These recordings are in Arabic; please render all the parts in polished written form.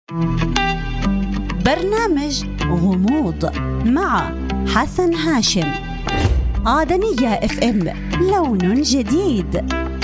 برنامج غموض مع حسن هاشم. عدنية اف ام، لون جديد.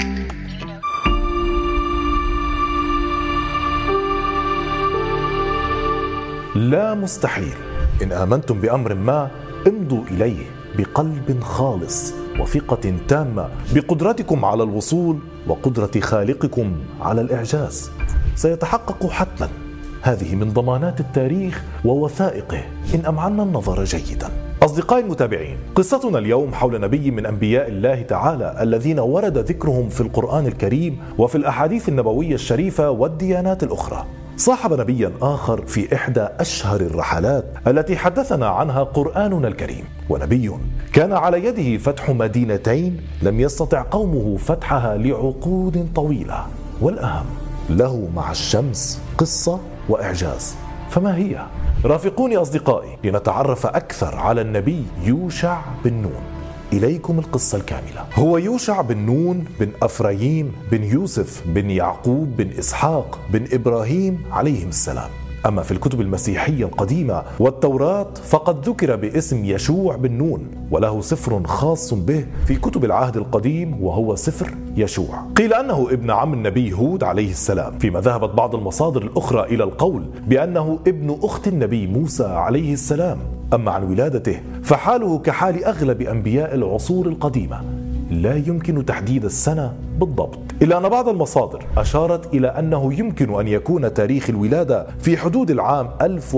لا مستحيل، إن آمنتم بأمر ما امضوا إليه بقلب خالص وثقة تامة بقدرتكم على الوصول وقدرة خالقكم على الإعجاز. سيتحقق حتما. هذه من ضمانات التاريخ ووثائقه إن أمعنا النظر جيدا. أصدقائي المتابعين، قصتنا اليوم حول نبي من أنبياء الله تعالى الذين ورد ذكرهم في القرآن الكريم وفي الأحاديث النبوية الشريفة والديانات الأخرى. صاحب نبيا آخر في إحدى أشهر الرحلات التي حدثنا عنها قرآننا الكريم، ونبي كان على يده فتح مدينتين لم يستطع قومه فتحها لعقود طويلة. والأهم، له مع الشمس قصة وإعجاز. فما هي؟ رافقوني أصدقائي لنتعرف أكثر على النبي يوشع بن نون. إليكم القصة الكاملة. هو يوشع بن نون بن أفرايم بن يوسف بن يعقوب بن إسحاق بن إبراهيم عليهم السلام. أما في الكتب المسيحية القديمة والتوراة فقد ذكر باسم يشوع بن نون، وله سفر خاص به في كتب العهد القديم وهو سفر يشوع. قيل أنه ابن عم النبي هود عليه السلام، فيما ذهبت بعض المصادر الأخرى إلى القول بأنه ابن أخت النبي موسى عليه السلام. أما عن ولادته فحاله كحال أغلب أنبياء العصور القديمة، لا يمكن تحديد السنة بالضبط، إلا أن بعض المصادر أشارت إلى أنه يمكن أن يكون تاريخ الولادة في حدود العام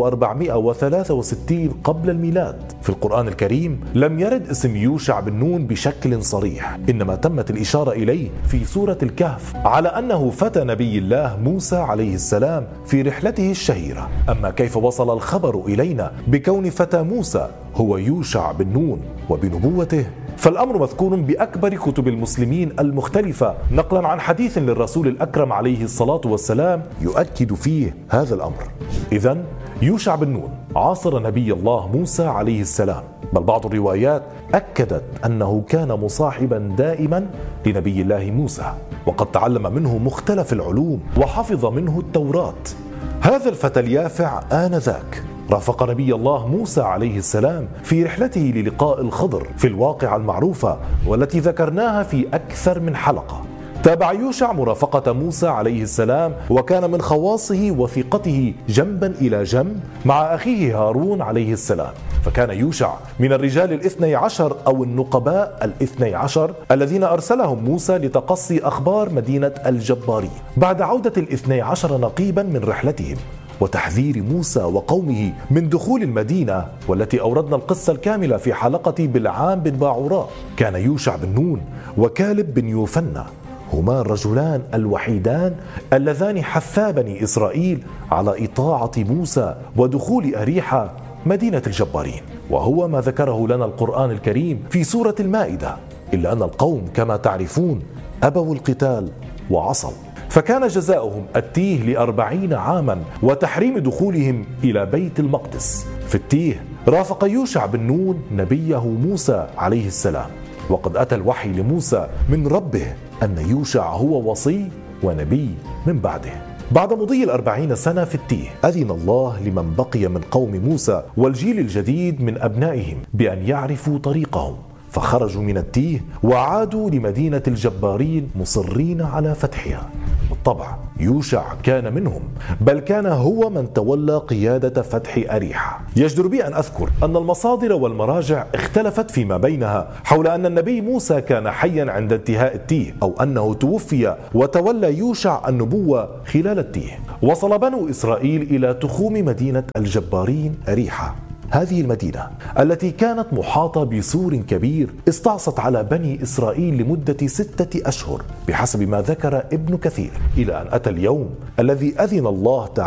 1463 قبل الميلاد. في القرآن الكريم لم يرد اسم يوشع بن نون بشكل صريح، إنما تمت الإشارة إليه في سورة الكهف على أنه فتى نبي الله موسى عليه السلام في رحلته الشهيرة. أما كيف وصل الخبر إلينا بكون فتى موسى هو يوشع بن نون وبنبوته، فالأمر مذكور بأكبر كتب المسلمين المختلفة، نقلا عن حديث للرسول الأكرم عليه الصلاة والسلام يؤكد فيه هذا الأمر. إذن يوشع بن نون عاصر نبي الله موسى عليه السلام، بل بعض الروايات أكدت أنه كان مصاحبا دائما لنبي الله موسى، وقد تعلم منه مختلف العلوم وحفظ منه التوراة. هذا الفتى اليافع آنذاك رافق نبي الله موسى عليه السلام في رحلته للقاء الخضر في الواقعة المعروفة والتي ذكرناها في أكثر من حلقة. تابع يوشع مرافقة موسى عليه السلام، وكان من خواصه وثقته جنبا إلى جنب مع أخيه هارون عليه السلام. فكان يوشع من الرجال 12 أو النقباء 12 الذين أرسلهم موسى لتقصي أخبار مدينة الجبارين بعد عودة 12 نقيبا من رحلتهم وتحذير موسى وقومه من دخول المدينة، والتي أوردنا القصة الكاملة في حلقة بلعام بن باعوراء. كان يوشع بن نون وكالب بن يوفنى هما الرجلان الوحيدان اللذان حثا بني إسرائيل على إطاعة موسى ودخول أريحة مدينة الجبارين، وهو ما ذكره لنا القرآن الكريم في سورة المائدة. إلا أن القوم كما تعرفون أبوا القتال وعصوا، فكان جزاؤهم التيه ل40 عاما وتحريم دخولهم إلى بيت المقدس. في التيه رافق يوشع بن نون نبيه موسى عليه السلام، وقد أتى الوحي لموسى من ربه أن يوشع هو وصي ونبي من بعده. بعد مضي 40 سنة في التيه أذن الله لمن بقي من قوم موسى والجيل الجديد من أبنائهم بأن يعرفوا طريقهم، فخرجوا من التيه وعادوا لمدينة الجبارين مصرين على فتحها. بالطبع يوشع كان منهم، بل كان هو من تولى قيادة فتح أريحة. يجدر بي أن أذكر أن المصادر والمراجع اختلفت فيما بينها حول أن النبي موسى كان حيا عند انتهاء التيه، أو أنه توفي وتولى يوشع النبوة خلال التيه. وصل بنو إسرائيل إلى تخوم مدينة الجبارين أريحة. هذه المدينة التي كانت محاطة بسور كبير استعصت على بني إسرائيل لمدة 6 أشهر بحسب ما ذكر ابن كثير، إلى أن أتى اليوم الذي أذن الله تعالى